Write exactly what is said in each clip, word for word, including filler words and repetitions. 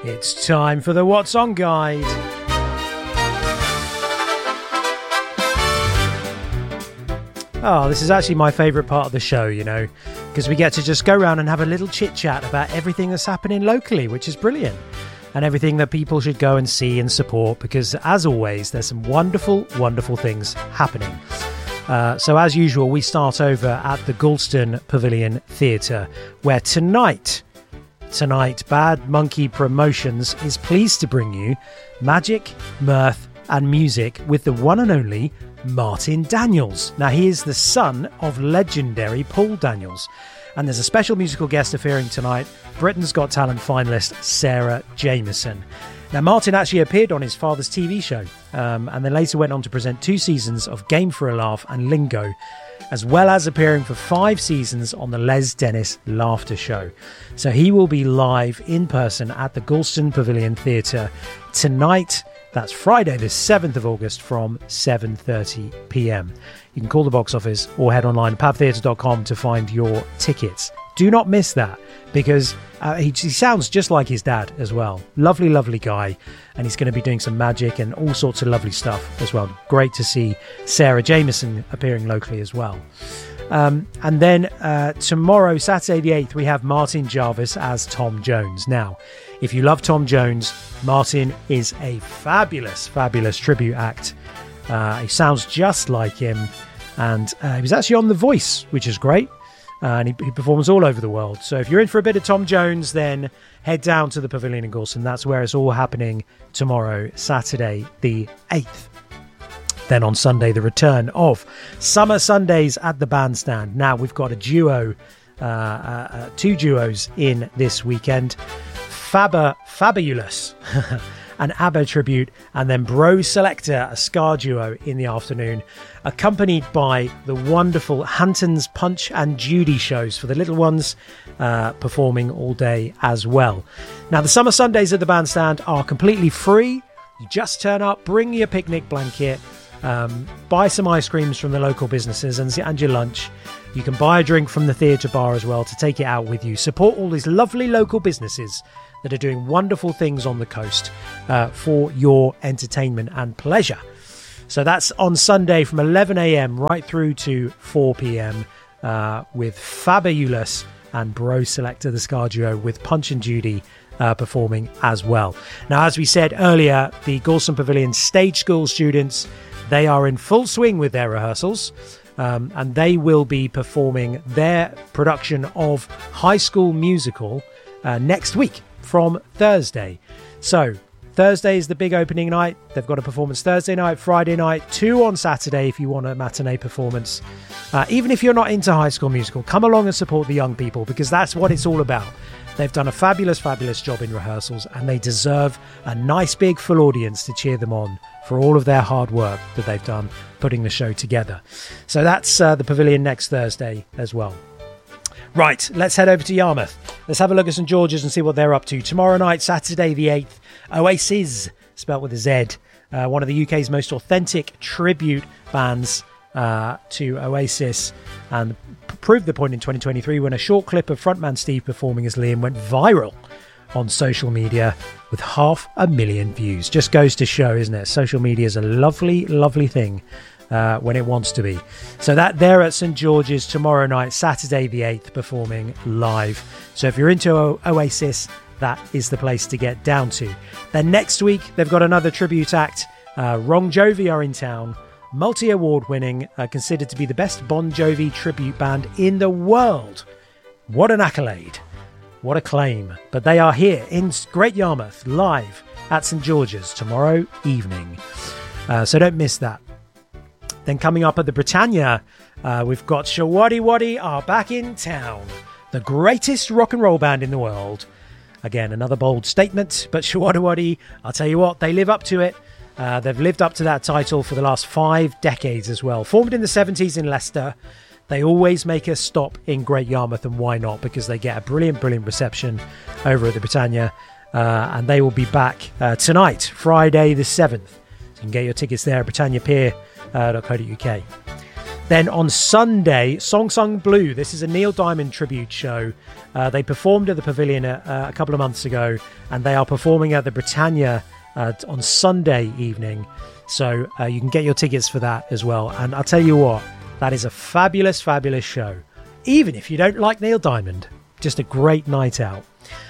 It's time for the What's On Guide. Oh, this is actually my favourite part of the show, you know, because we get to just go around and have a little chit-chat about everything that's happening locally, which is brilliant, and everything that people should go and see and support, because, as always, there's some wonderful, wonderful things happening. Uh, so, as usual, we start over at the Galston Pavilion Theatre, where tonight, tonight, Bad Monkey Promotions is pleased to bring you magic, mirth, and music with the one and only Martin Daniels. Now, he is the son of legendary Paul Daniels, and there's a special musical guest appearing tonight, Britain's Got Talent finalist Sarah Jameson. Now, Martin actually appeared on his father's T V show, um, and then later went on to present two seasons of Game for a Laugh and Lingo, as well as appearing for five seasons on the Les Dennis Laughter Show. So he will be live in person at the Galston Pavilion Theatre tonight. That's Friday the seventh of August from seven thirty p m. You can call the box office or head online to pab theatre dot com to find your tickets. Do not miss that, because uh, he, he sounds just like his dad as well. Lovely, lovely guy. And he's going to be doing some magic and all sorts of lovely stuff as well. Great to see Sarah Jameson appearing locally as well. Um, and then uh, tomorrow, Saturday the eighth, we have Martin Jarvis as Tom Jones. Now, if you love Tom Jones, Martin is a fabulous, fabulous tribute act. Uh, he sounds just like him. And uh, he was actually on The Voice, which is great. Uh, and he, he performs all over the world. So if you're in for a bit of Tom Jones, then head down to the Pavilion in Galston. That's where it's all happening tomorrow, Saturday the eighth. Then on Sunday, the return of Summer Sundays at the Bandstand. Now we've got a duo, uh, uh, uh, two duos in this weekend. Faba Fabulous, an ABBA tribute, and then Bro Selector, a ska duo in the afternoon, accompanied by the wonderful Hampton's Punch and Judy shows for the little ones, uh, performing all day as well. Now, the Summer Sundays at the Bandstand are completely free. You just turn up, bring your picnic blanket, um, buy some ice creams from the local businesses and, and your lunch. You can buy a drink from the theatre bar as well to take it out with you. Support all these lovely local businesses that are doing wonderful things on the coast uh, for your entertainment and pleasure. So that's on Sunday from eleven a m right through to four p m uh, with Fabulous and Bro Selector, the ska duo, with Punch and Judy uh, performing as well. Now, as we said earlier, the Galston Pavilion Stage School students, they are in full swing with their rehearsals. Um, and they will be performing their production of High School Musical uh, next week from Thursday. So Thursday is the big opening night. They've got a performance Thursday night, Friday night, two on Saturday if you want a matinee performance. Uh, even if you're not into High School Musical, come along and support the young people, because that's what it's all about. They've done a fabulous, fabulous job in rehearsals, and they deserve a nice big full audience to cheer them on for all of their hard work that they've done putting the show together. So that's uh, the Pavilion next Thursday as well. Right, let's head over to Yarmouth. Let's have a look at St George's and see what they're up to. Tomorrow night, Saturday the eighth, Oasis, spelt with a Z, uh, one of the U K's most authentic tribute bands uh, to Oasis, and proved the point in twenty twenty-three when a short clip of frontman Steve performing as Liam went viral on social media with half a million views. Just goes to show, isn't it? Social media is a lovely, lovely thing uh, when it wants to be. So that there at St George's tomorrow night, Saturday the eighth, performing live. So if you're into o- Oasis, that is the place to get down to. Then next week, they've got another tribute act. Uh, Wrong Jovi are in town. Multi-award winning, uh, considered to be the best Bon Jovi tribute band in the world. What an accolade. What a claim. But they are here in Great Yarmouth, live at St George's tomorrow evening. Uh, so don't miss that. Then coming up at the Britannia, uh, we've got Showaddy Waddy are back in town. The greatest rock and roll band in the world. Again, another bold statement, but Showaddy Waddy, I'll tell you what, they live up to it. Uh, they've lived up to that title for the last five decades as well. Formed in the seventies in Leicester, they always make a stop in Great Yarmouth, and why not? Because they get a brilliant, brilliant reception over at the Britannia, uh, and they will be back uh, tonight, Friday the seventh. So you can get your tickets there at britannia pier dot co dot uk. Then on Sunday, Song Sung Blue. This is a Neil Diamond tribute show. Uh, they performed at the Pavilion uh, a couple of months ago, and they are performing at the Britannia uh, on Sunday evening. So uh, you can get your tickets for that as well. And I'll tell you what, that is a fabulous, fabulous show. Even if you don't like Neil Diamond, just a great night out.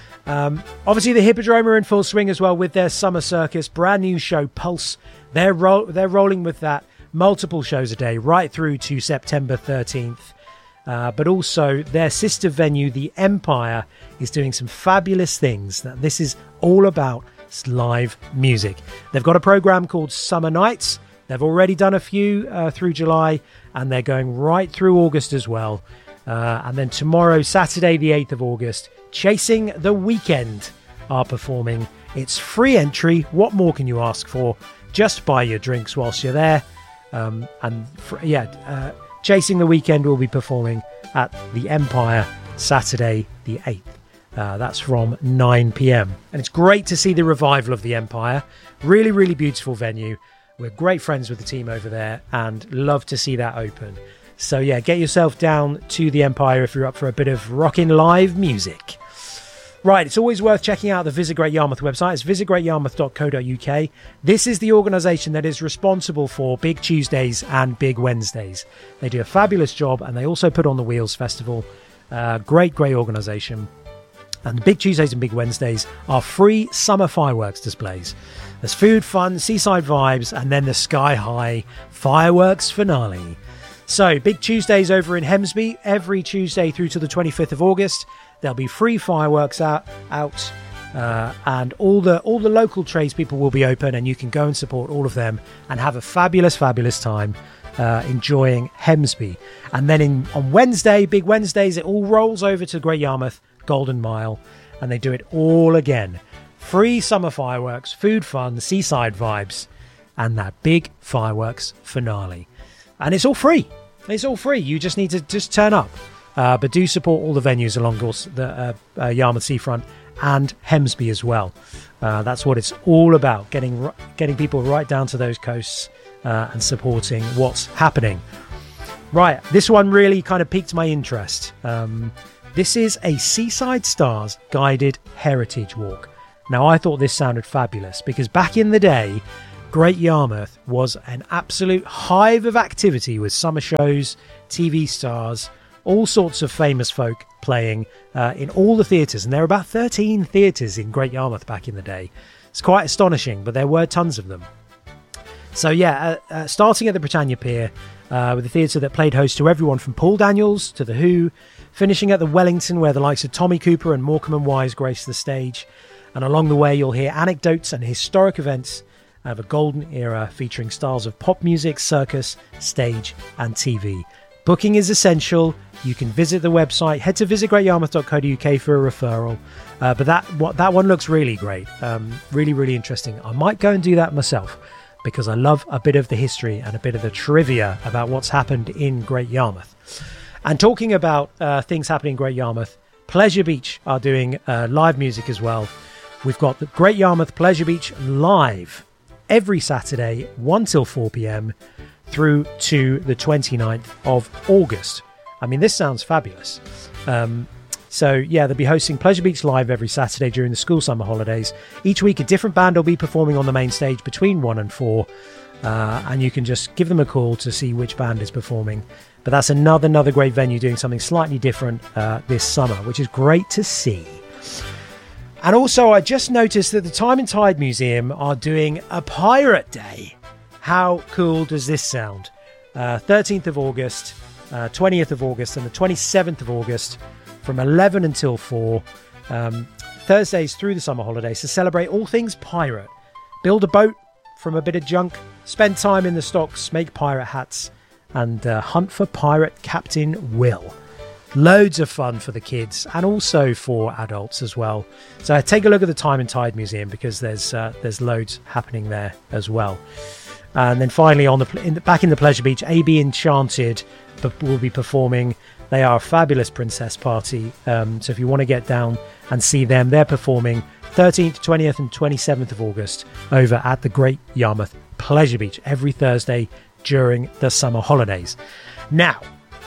Um, obviously, the Hippodrome are in full swing as well with their summer circus. Brand new show, Pulse. They're ro- they're rolling with that. Multiple shows a day right through to September thirteenth. Uh, but also their sister venue, the Empire, is doing some fabulous things. That this is all about live music. They've got a program called Summer Nights. They've already done a few uh, through July, and they're going right through August as well. Uh, and then tomorrow, Saturday, the eighth of August, Chasing the Weekend are performing. It's free entry. What more can you ask for? Just buy your drinks whilst you're there. Um, and for, yeah, uh, Chasing the Weekend will be performing at the Empire Saturday the eighth. Uh, that's from nine p.m. And it's great to see the revival of the Empire. Really, really beautiful venue. We're great friends with the team over there and love to see that open. So yeah, get yourself down to the Empire if you're up for a bit of rockin' live music. Right, it's always worth checking out the Visit Great Yarmouth website. It's visit great yarmouth dot co dot uk. This is the organisation that is responsible for Big Tuesdays and Big Wednesdays. They do a fabulous job, and they also put on the Wheels Festival. Uh, great, great organisation. And the Big Tuesdays and Big Wednesdays are free summer fireworks displays. There's food, fun, seaside vibes, and then the Sky High fireworks finale. So, Big Tuesdays over in Hemsby, every Tuesday through to the twenty-fifth of August. There'll be free fireworks out, out uh, and all the all the local tradespeople will be open, and you can go and support all of them and have a fabulous, fabulous time uh, enjoying Hemsby. And then in, on Wednesday, Big Wednesdays, it all rolls over to Great Yarmouth, Golden Mile, and they do it all again. Free summer fireworks, food, fun, seaside vibes, and that big fireworks finale. And it's all free. It's all free. You just need to just turn up. Uh, but do support all the venues along the uh, uh, Yarmouth Seafront and Hemsby as well. Uh, that's what it's all about, getting getting people right down to those coasts uh, and supporting what's happening. Right, this one really kind of piqued my interest. Um, this is a Seaside Stars guided heritage walk. Now, I thought this sounded fabulous because back in the day, Great Yarmouth was an absolute hive of activity with summer shows, T V stars, all sorts of famous folk playing uh, in all the theatres. And there were about thirteen theatres in Great Yarmouth back in the day. It's quite astonishing, but there were tons of them. So yeah, uh, uh, starting at the Britannia Pier uh, with a theatre that played host to everyone from Paul Daniels to The Who, finishing at the Wellington where the likes of Tommy Cooper and Morecambe and Wise graced the stage. And along the way you'll hear anecdotes and historic events of a golden era featuring styles of pop music, circus, stage and T V. Booking is essential. You can visit the website, head to visit great yarmouth dot co dot uk for a referral. Uh, but that what that one looks really great. Um, really, really interesting. I might go and do that myself because I love a bit of the history and a bit of the trivia about what's happened in Great Yarmouth. And talking about uh, things happening in Great Yarmouth, Pleasure Beach are doing uh, live music as well. We've got the Great Yarmouth Pleasure Beach live every Saturday, one till four p.m. through to the twenty-ninth of August. I mean, this sounds fabulous. Um, so, yeah, they'll be hosting Pleasure Beach Live every Saturday during the school summer holidays. Each week, a different band will be performing on the main stage between one and four. Uh, and you can just give them a call to see which band is performing. But that's another, another great venue doing something slightly different uh, this summer, which is great to see. And also, I just noticed that the Time and Tide Museum are doing a Pirate Day. How cool does this sound? Uh, thirteenth of August, uh, twentieth of August, and the twenty-seventh of August from eleven until four. Um, Thursdays through the summer holidays to celebrate all things pirate. Build a boat from a bit of junk, spend time in the stocks, make pirate hats, and uh, hunt for Pirate Captain Will. Loads of fun for the kids and also for adults as well. So take a look at the Time and Tide Museum because there's uh, there's loads happening there as well. And then finally, on the, in the back in the Pleasure Beach, A B Enchanted will be performing. They are a fabulous princess party. Um, so if you want to get down and see them, they're performing thirteenth, twentieth and twenty-seventh of August over at the Great Yarmouth Pleasure Beach every Thursday during the summer holidays. Now,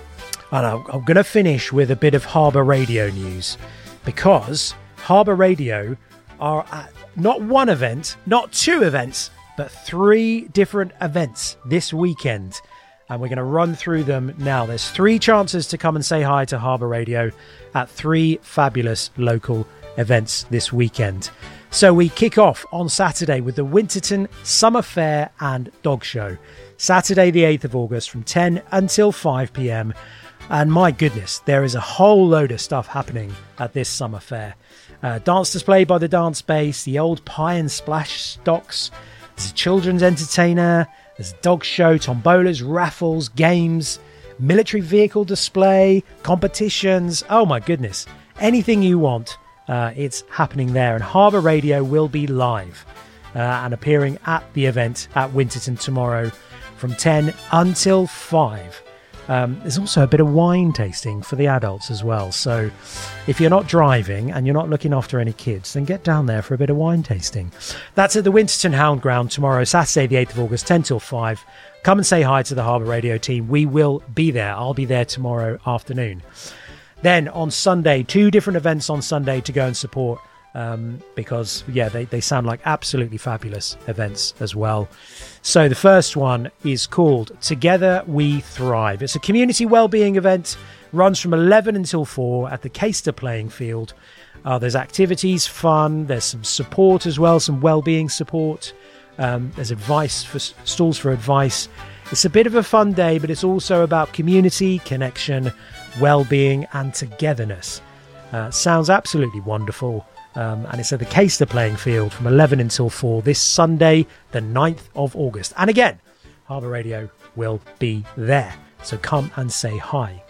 and I'm, I'm going to finish with a bit of Harbour Radio news, because Harbour Radio are at not one event, not two events, but three different events this weekend. And we're going to run through them now. There's three chances to come and say hi to Harbour Radio at three fabulous local events this weekend. So we kick off on Saturday with the Winterton Summer Fair and Dog Show. Saturday the eighth of August from ten until five p.m. And my goodness, there is a whole load of stuff happening at this summer fair. Uh, dance display by the Dance Base, the old Pie and Splash stocks. There's a children's entertainer. There's a dog show, tombolas, raffles, games, military vehicle display, competitions. Oh my goodness. Anything you want, uh, it's happening there. And Harbour Radio will be live uh, and appearing at the event at Winterton tomorrow from ten until five. Um, there's also a bit of wine tasting for the adults as well. So if you're not driving and you're not looking after any kids, then get down there for a bit of wine tasting. That's at the Winterton Hound Ground tomorrow, Saturday the eighth of August, ten till five. Come and say hi to the Harbour Radio team. We will be there. I'll be there tomorrow afternoon. Then on Sunday, two different events on Sunday to go and support, um, because, yeah, they, they sound like absolutely fabulous events as well. So the first one is called Together We Thrive. It's a community wellbeing event, runs from eleven until four at the Caister playing field. Uh, there's activities, fun, there's some support as well, some wellbeing support. Um, there's advice, for stalls for advice. It's a bit of a fun day, but it's also about community, connection, well-being and togetherness. Uh, sounds absolutely wonderful. Um, and it's at the Caister playing field from eleven until four this Sunday, the ninth of August. And again, Harbour Radio will be there. So come and say hi.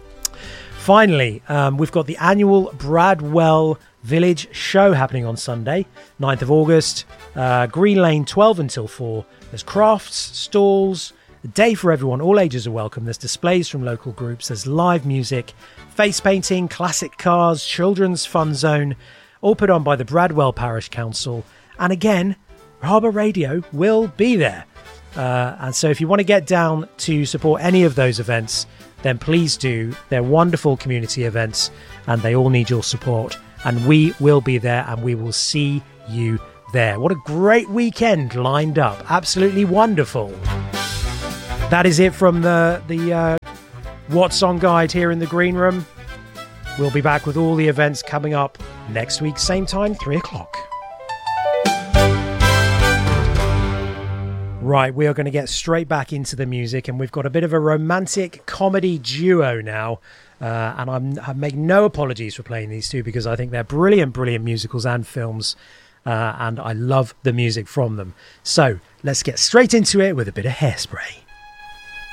Finally, um, we've got the annual Bradwell Village Show happening on Sunday, ninth of August. Uh, Green Lane, twelve until four. There's crafts, stalls, a day for everyone. All ages are welcome. There's displays from local groups. There's live music, face painting, classic cars, children's fun zone, all put on by the Bradwell Parish Council. And again, Harbour Radio will be there. Uh, and so if you want to get down to support any of those events, then please do. They're wonderful community events and they all need your support. And we will be there and we will see you there. What a great weekend lined up. Absolutely wonderful. That is it from the, the uh, What's On guide here in the Green Room. We'll be back with all the events coming up next week, same time, three o'clock. Right, we are going to get straight back into the music, and we've got a bit of a romantic comedy duo now. Uh, and I'm, I make no apologies for playing these two because I think they're brilliant, brilliant musicals and films. Uh, and I love the music from them. So let's get straight into it with a bit of Hairspray.